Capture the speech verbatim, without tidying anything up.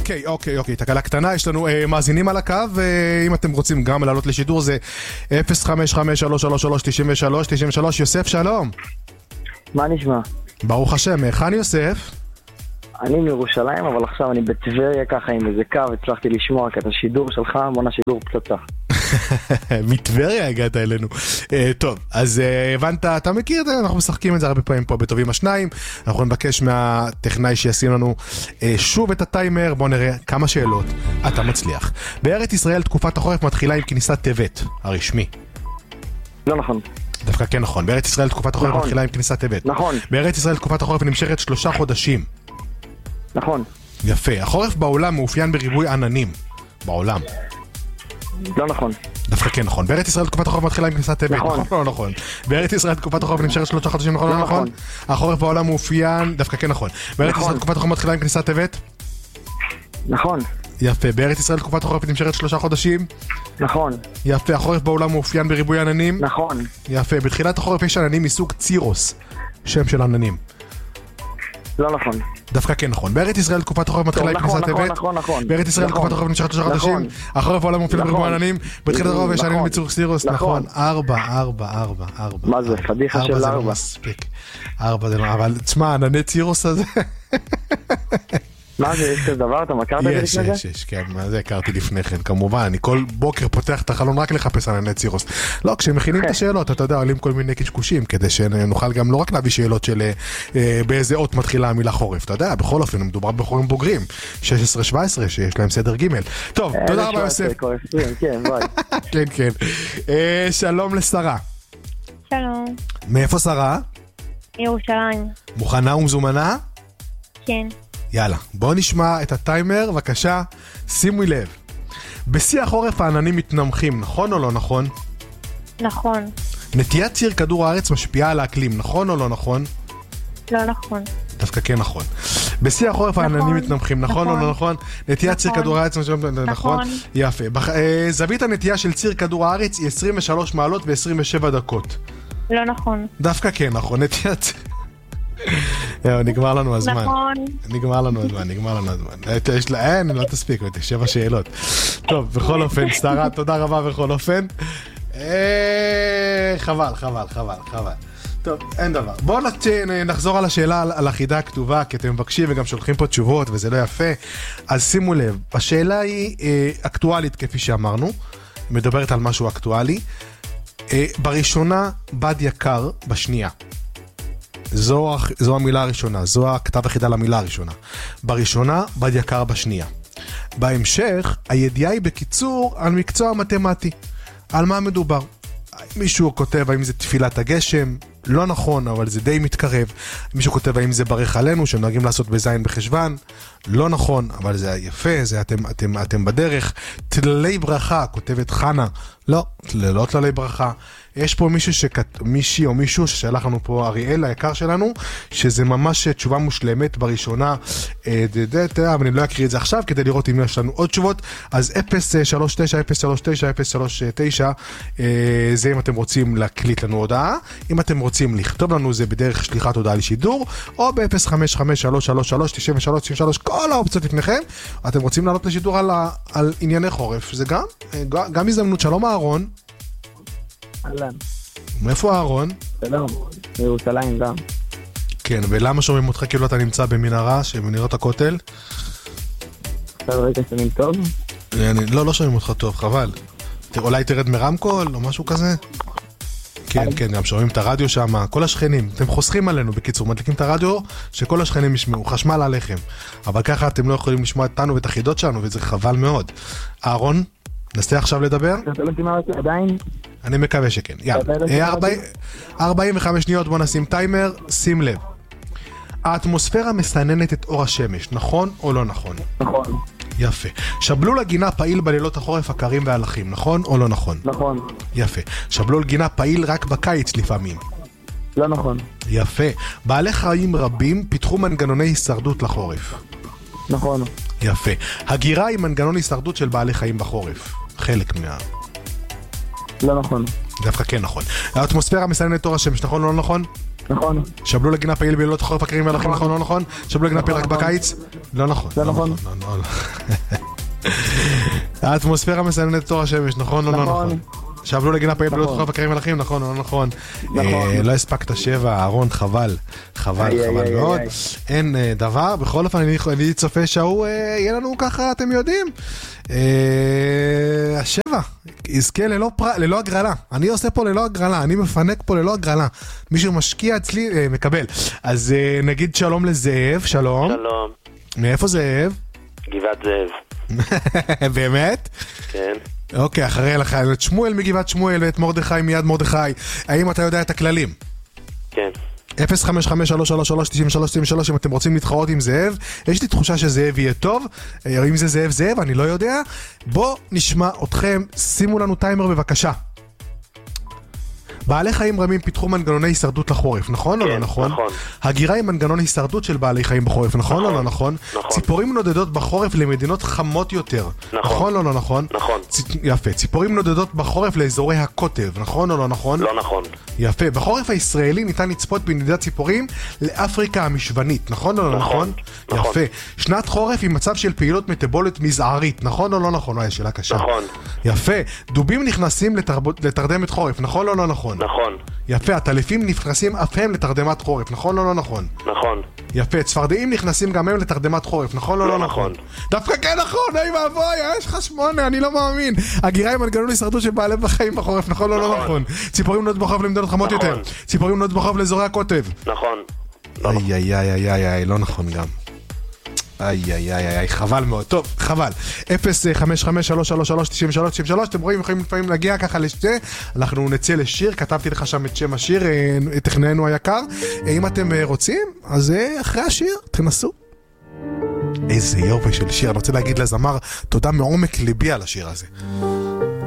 אוקיי, אוקיי, אוקיי, תקלה קטנה, יש לנו אה, מאזינים על הקו, ואם אתם רוצים גם לעלות לשידור זה אפס חמש חמש שלוש שלוש שלוש תשעים ושלוש תשעים ושלוש. יוסף, שלום. מה נשמע? ברוך השם, היכן יוסף? אני מירושלים, אבל עכשיו אני בטבריה ככה עם איזה קו, הצלחתי לשמוע כי את השידור שלך, מונה שידור פצצה. מטבריה הגעת אלינו. טוב, אז הבנת, אתה מכיר את זה, אנחנו משחקים את זה הרבה פעמים פה בטובים השניים, אנחנו נבקש מהטכנאי שישים לנו שוב את הטיימר, בואו נראה כמה שאלות אתה מצליח. בארץ ישראל תקופת החורף מתחילה עם כניסת טבת, הרשמי. לא נכון. דווקא כן נכון, בארץ ישראל תקופת החורף נכון. מתחילה עם כניסת טבת. נכון. בארץ ישראל תקופת החורף נמשכת שלושה חודשים. נכון. יפה, החורף בעולם מאופיין בריבוי עננים. בעולם. לא נכון. דווקא כן נכון. בארץ ישראל תקופת החורף מתחילה עם כניסת טבת. נכון. נכון, לא נכון. בארץ ישראל תקופת החורף נמשכת שלושה חודשים. נכון, לא נכון. החורף בעולם מאופיין, דווקא כן נכון. בארץ ישראל תקופת החורף מתחילה עם כניסת טבת. נכון. יפה, בארץ ישראל תקופת החורף נמשכת שלושה חודשים. נכון. יפה, החורף בעולם מאופיין בריבוי עננים. נכון. יפה, בתחילת החורף יש עננים מסוג צירוס. שם של עננים. לא נכון. דווקא כן נכון. בארץ ישראל תקופת החורף מתחילה עם כניסת טבת. נכון, נכון, נכון. בארץ ישראל תקופת החורף נמשכת שלושה חודשים. החורף בעולם מאופיין בריבוי עננים. בתחילת החורף יש עננים מסוג צירוס. נכון. ארבע, ארבע, ארבע, ארבע. מה זה? פדיחה של ארבע. ארבע. זה לא מספיק. ארבע זה לא, אבל תשמע, ענני צירוס הזה. מה זה, יש כזה דבר? אתה מכרת את זה יש, לפני זה? יש, יש, כן, מה זה הכרתי לפני כן, כמובן, אני כל בוקר פותח את החלון רק לחפש ענני צירוס. לא, כשמכינים את השאלות, אתה יודע, עולים כל מיני קשקושים, כדי שנוכל גם לא רק להביא שאלות של אה, באיזה אות מתחילה המילה חורף, אתה יודע, בכל אופן, מדובר בחורים בוגרים, שש עשרה שבע עשרה, שיש להם סדר ג'. טוב, תודה רבה יוסף. כן, ביי. כן, כן. אה, שלום לשרה. שלום. מאיפה שרה? ירושלים. מוכנה ומזומנה? כן. יאללה, בואו נשמע את הטיימר, בבקשה, שימו לב. בשיא החורף העננים מתנמכים, נכון או לא נכון? נכון. נטיית ציר כדור הארץ משפיעה על האקלים, נכון או לא נכון? לא נכון. דווקא כן נכון. בשיא החורף העננים מתנמכים, נכון או לא נכון? נטיית ציר כדור הארץ משפיעה על האקלים, נכון? יפה. זווית הנטייה של ציר כדור הארץ היא עשרים ושלוש מעלות ו-עשרים ושבע דקות. לא נכון. דווקא כן נכון, נטיית... נגמר לנו הזמן. נכון. נגמר לנו הזמן, נגמר לנו הזמן. יש לה, אין, לא תספיק, שבע שאלות. טוב, בכל אופן, שרה, תודה רבה בכל אופן. חבל, חבל, חבל, חבל. טוב, אין דבר. בואו נחזור על השאלה על החידה הכתובה, כי אתם מבקשים וגם שולחים פה תשובות, וזה לא יפה. אז שימו לב, השאלה היא אקטואלית, כפי שאמרנו, מדברת על משהו אקטואלי. בראשונה, בד יקר, בשנייה. זו, זו המילה הראשונה, זו הכתב החידה למילה הראשונה. בראשונה, בד יקר בשנייה. בהמשך, הידיעה היא בקיצור על מקצוע מתמטי. על מה מדובר? מישהו כותב האם זה תפילת הגשם, לא נכון, אבל זה די מתקרב. מישהו כותב האם זה ברך עלינו, שנוהגים לעשות בזין בחשבן, לא נכון, אבל זה יפה, זה אתם, אתם, אתם בדרך. תללי ברכה, כותבת חנה, לא, לא תללי ברכה. יש פה מישהו שכת... מישהי או מישהו ששלח לנו פה אריאל היקר שלנו, שזה ממש תשובה מושלמת בראשונה, אבל אני לא אקריא את זה עכשיו כדי לראות אם יש לנו עוד תשובות. אז אפס שלוש תשע אפס שלוש תשע אפס שלוש תשע, זה אם אתם רוצים להקליט לנו הודעה, אם אתם רוצים לכתוב לנו זה בדרך שליחת הודעה לשידור, או ב-אפס חמש חמש שלוש שלוש שלוש תשעים ושלוש תשעים ושלוש, כל האופציות לפניכם. אתם רוצים לעלות לשידור על, ה... על ענייני חורף, זה גם, גם הזדמנות. שלום אהרון. אהלן. מאיפה אהרון? שלום, מירושלים גם. כן, ולמה שומעים אותך כאילו אתה נמצא במנהרה שבנהרות הכותל? עכשיו רגע שומעים טוב? אני, לא, לא שומעים אותך טוב, חבל. אולי תרד מרמקול או משהו כזה? כן, כן, גם שומעים את הרדיו שם, כל השכנים, אתם חוסכים עלינו בקיצור, מדליקים את הרדיו שכל השכנים ישמעו, חשמל עליכם. אבל ככה אתם לא יכולים לשמוע אותנו ואת החידות שלנו, וזה חבל מאוד. אהרון, נסה עכשיו לדבר? עדיין? אני מקווה שכן. יאללה. ארבעים וחמש שניות, בוא נשים טיימר, שים לב. האטמוספירה מסננת את אור השמש, נכון או לא נכון? נכון. יפה. שבלול הגינה פעיל בלילות החורף הקרים והלכים, נכון או לא נכון? נכון. יפה. שבלול גינה פעיל רק בקיץ לפעמים. לא נכון. יפה. בעלי חיים רבים פיתחו מנגנוני הישרדות לחורף. נכון. יפה. הגירה היא מנגנון הישרדות של בעלי חיים בחורף. חלק מה... לא נכון. דווקא כן נכון. האטמוספירה מסננת את אור השמש, נכון או לא נכון? נכון. שבלו לגינה פעיל בלילות חורף הקרים והלכים, נכון, לא נכון? שבלו לגינה פעיל רק בקיץ? לא נכון. זה נכון. האטמוספירה מסננת את אור השמש, נכון או לא נכון? שבלו לגינה פעיל בלילות חורף הקרים והלכים, נכון או לא נכון? לא הספקת שבע, אהרון, חבל. חבל, חבל מאוד. אין דבר, בכל אופן אני צופה שהוא יהיה לנו ככה, אתם יודעים. השבע, יזכה ללא הגרלה. אני עושה פה ללא הגרלה, אני מפנק פה ללא הגרלה. מישהו משקיע אצלי, מקבל. אז נגיד שלום לזאב, שלום. שלום. מאיפה זאב? גבעת זאב. באמת? כן. אוקיי, אחרי לך, את שמואל מגבעת שמואל ואת מרדכי מיד מרדכי. האם אתה יודע את הכללים? כן. אפס חמש חמש שלוש שלוש שלוש תשעים ושלוש תשעים ושלוש אם אתם רוצים להתחרות עם זאב. יש לי תחושה שזאב יהיה טוב, אם זה זאב זאב, אני לא יודע. בוא נשמע אתכם, שימו לנו טיימר בבקשה. בעלי חיים רמים פיתחו מנגנוני הישרדות לחורף, נכון או לא נכון? נכון. הגירה היא מנגנון הישרדות של בעלי חיים בחורף, נכון או לא נכון? נכון. ציפורים נודדות בחורף למדינות חמות יותר, נכון או לא נכון? נכון. יפה. ציפורים נודדות בחורף לאזורי הקוטב, נכון או לא נכון? לא נכון. יפה. בחורף הישראלי ניתן לצפות בנדידת ציפורים לאפריקה המשוונית, נכון או לא נכון? נכון. יפה. שנת חורף היא מצב של פעילות מטבולית מזערית, נכון או לא נכון? אוי, שאלה קשה. נכון. יפה. דובים נכנסים לתרדמת חורף, נכון או לא נכון? נכון. יפה. הטלפים נכנסים אף הם לתרדמת חורף, נכון או לא נכון? נכון. יפה. צפרדעים נכנסים גם הם לתרדמת חורף, נכון או לא נכון? דווקא כן נכון, אי ואבוי, יש לך שמונה, אני לא מאמין. הגירה היא מנגנון הישרדות של בעלי בחיים בחורף, נכון או לא נכון? ציפורים נודדות בחורף למדינות חמות יותר. ציפורים נודדות בחורף לאזורי הקוטב. נכון. איי איי איי איי איי, לא נכון גם. איי איי איי איי, חבל מאוד. טוב, חבל. אפס חמש חמש שלוש שלוש שלוש תשעים ושלוש תשעים ושלוש, אתם רואים, יכולים לפעמים להגיע ככה לשתי, אנחנו נצא לשיר, כתבתי לך שם את שם השיר, תכננו היקר. אם אתם רוצים, אז אחרי השיר, תנסו. איזה יופי של שיר, אני רוצה להגיד לזמר תודה מעומק ליבי על השיר הזה.